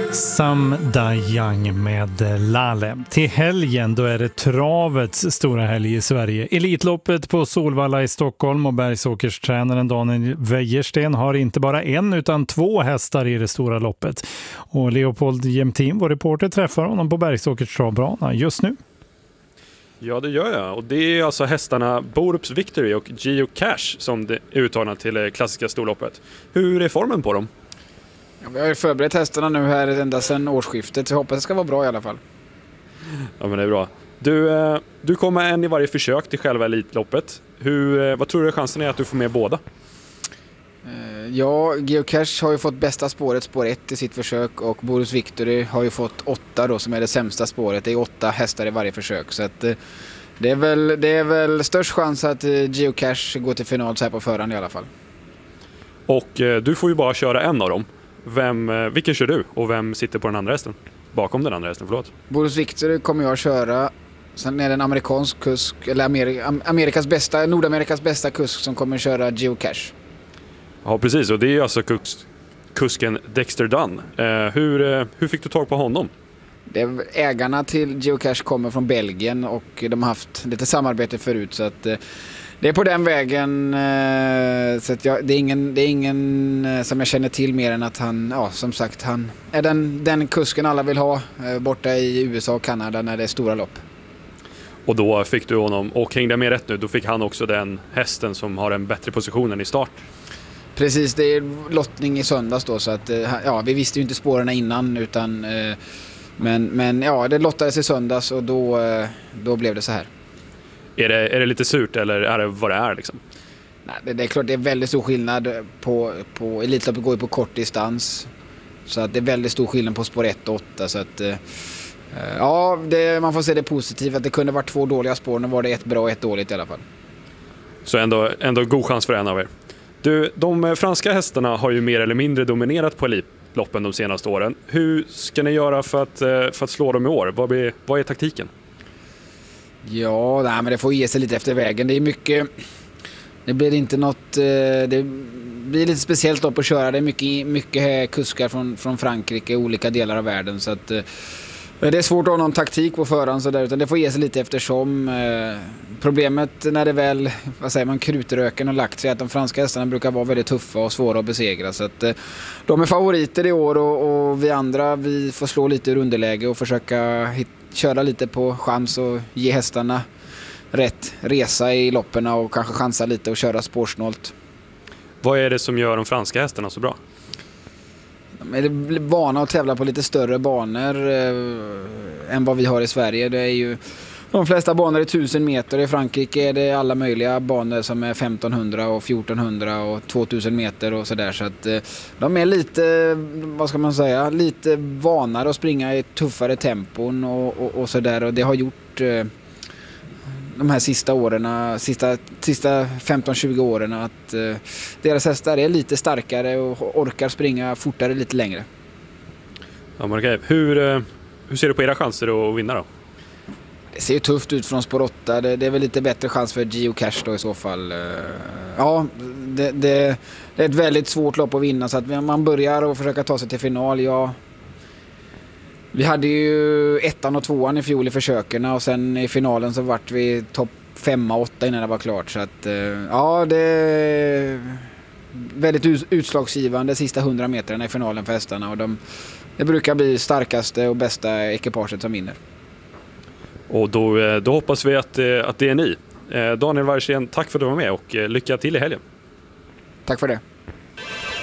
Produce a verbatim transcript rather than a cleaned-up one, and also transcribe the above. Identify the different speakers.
Speaker 1: Sam Dayang med Lale. Till helgen då är det travets stora helg i Sverige. Elitloppet på Solvalla i Stockholm och Bergsåkerstränaren Daniel Wäjersten har inte bara en utan två hästar i det stora loppet. Och Leopold Jämtin, vår reporter, träffar honom på Bergsåkers travbana just nu.
Speaker 2: Ja, det gör jag. Och det är alltså hästarna Borups Victory och Geo Cash som är uttagna till det klassiska storloppet. Hur är formen på dem?
Speaker 3: Ja, vi har ju förberett hästarna nu här ända sedan årsskiftet, så jag hoppas det ska vara bra i alla fall.
Speaker 2: Ja, men det är bra. Du, du kommer en i varje försök till själva elitloppet. Hur, vad tror du chansen är att du får med båda?
Speaker 3: Ja, Geo Cash har ju fått bästa spåret, spår ett i sitt försök, och Borups Victory har ju fått åtta då, som är det sämsta spåret. Det är åtta hästar i varje försök, så att det är väl, det är väl störst chans att Geo Cash går till final så här på förhand i alla fall.
Speaker 2: Och du får ju bara köra en av dem. Vem, vilken kör du och vem sitter på den andra hästen? Bakom den andra hästen, förlåt.
Speaker 3: Borups Victory kommer jag köra. Sen är det en amerikansk kusk, eller Amerik- Amerikas bästa, Nordamerikas bästa kusk som kommer köra Geo Cash.
Speaker 2: Ja, precis. Och det är alltså kus, kusken Dexter Dunn. Eh, hur, hur fick du tag på honom?
Speaker 3: Det är, ägarna till Geo Cash kommer från Belgien och de har haft lite samarbete förut, så att det är på den vägen, så att jag, det är ingen, det är ingen som jag känner till mer än att han, ja, som sagt, han är den, den kusken alla vill ha borta i U S A och Kanada när det är stora lopp.
Speaker 2: Och då fick du honom, och hängde med rätt nu, då fick han också den hästen som har en bättre position i start.
Speaker 3: Precis, det är lottning i söndags då, så att ja, vi visste ju inte spåren innan, utan men, men ja, det lottades i söndags och då, då blev det så här.
Speaker 2: Är det, är det lite surt eller är det vad det är liksom?
Speaker 3: Nej, det, det är klart det är väldigt stor skillnad på, på Elitloppet går ju på kort distans, så att det är väldigt stor skillnad på spår ett och åtta, så att eh, ja, det, man får se det positivt att det kunde varit två dåliga spår, nu var det ett bra och ett dåligt i alla fall.
Speaker 2: Så ändå, ändå god chans för en av er. Du, de franska hästarna har ju mer eller mindre dominerat på Elitloppen de senaste åren. Hur ska ni göra för att, för att slå dem i år? Vad, blir, vad är taktiken?
Speaker 3: Ja, nej, men det får ge sig lite efter vägen. Det är mycket, det blir inte något, det blir lite speciellt upp att köra. Det är mycket, mycket kuskar från, från Frankrike och olika delar av världen, så att det är svårt att ha någon taktik på förhand så där, utan det får ge sig lite eftersom. Problemet när det väl, vad säger man, krutröken och lagt sig, att de franska hästarna brukar vara väldigt tuffa och svåra att besegra, så att de är favoriter i år, och, och vi andra, vi får slå lite ur underläge och försöka hitta, köra lite på chans och ge hästarna rätt resa i loppen och kanske chansa lite och köra spårsnålt.
Speaker 2: Vad är det som gör de franska hästarna så bra?
Speaker 3: De är vana att tävla på lite större banor eh, än vad vi har i Sverige. Det är ju, de flesta banor är tusen meter. I Frankrike är det alla möjliga banor som är femtonhundra och fjortonhundra och tvåtusen meter och sådär. Så att eh, de är lite, vad ska man säga, lite vanare att springa i tuffare tempon och, och, och sådär. Och det har gjort eh, de här sista åren, sista, sista femton tjugo åren, att eh, deras hästar är lite starkare och orkar springa fortare lite längre.
Speaker 2: Ja, men okej. Hur, hur ser du på era chanser att vinna då?
Speaker 3: Det ser ju tufft ut från spår åtta. Det, det är väl lite bättre chans för Geo Cash då i så fall. Ja, det, det, det är ett väldigt svårt lopp att vinna, så att man börjar och försöka ta sig till final. Ja, vi hade ju ettan och tvåan i fjol i försöken, och sen i finalen så vart vi topp femma och åtta innan det var klart. Så att ja, det är väldigt utslagsgivande sista hundra meterna i finalen för hästarna, och de, det brukar bli starkaste och bästa ekipaget som vinner.
Speaker 2: Och då, då hoppas vi att, att det är ni. Daniel Wäjersten, tack för att du var med och lycka till i helgen.
Speaker 3: Tack för det.